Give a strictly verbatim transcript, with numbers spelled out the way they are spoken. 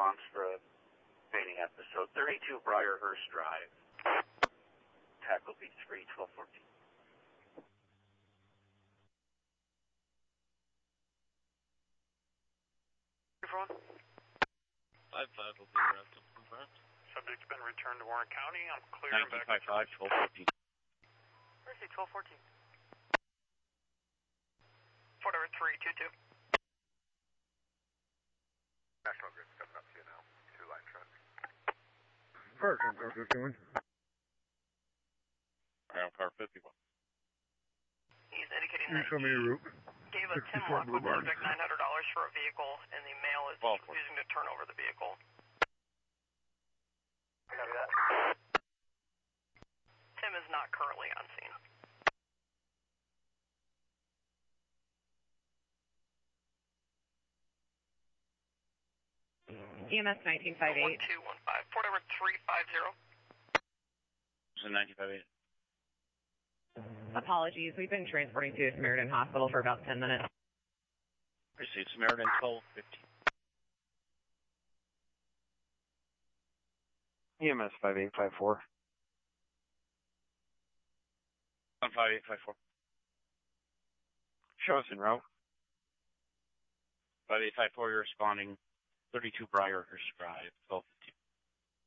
response for a fainting episode. thirty-two Briarhurst Drive. Tackle B three, twelve fourteen. five five will be around to confirmed. Subject's been returned to Warren County. I'm clear and back. nineteen five five, twelve fourteen. Mercy, twelve fourteen. Fort Everett three two two. National Grid's coming up to you now. Two line truck. First, I'm going. Ground car fifty-one. He's indicating You that show me your route. gave a Tim Lockwood subject nine hundred dollars for a vehicle, and the male is Well, refusing to turn over the vehicle. Copy that. Tim is not currently on scene. E M S nineteen five eight. one two one five. Fort Everett three five zero. It's a nineteen five eight. Apologies, we've been transporting to Samaritan Hospital for about ten minutes. Received Samaritan twelve fifteen. E M S five eight five four. One five eight five four. Show us en route. Five eight five four, you're responding. thirty-two Briarhurst Drive, twelve